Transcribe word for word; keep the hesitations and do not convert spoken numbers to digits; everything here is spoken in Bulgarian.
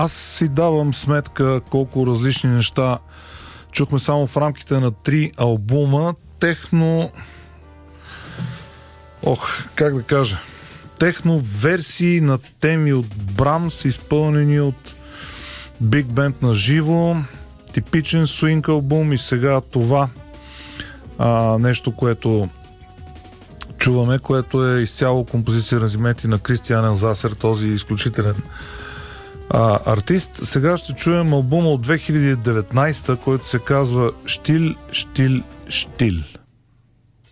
аз си давам сметка колко различни неща чухме само в рамките на три албума. Техно... Ох, как да кажа... Техно версии на теми от Брамс, изпълнени от Биг Бенд на живо, типичен свинг албум и сега това а, нещо, което чуваме, което е изцяло композиция аранжименти на Кристиан Елзасер, този изключителен а, артист. Сега ще чуем албума от две хиляди и деветнайсета, който се казва Штил, Штил, Штил.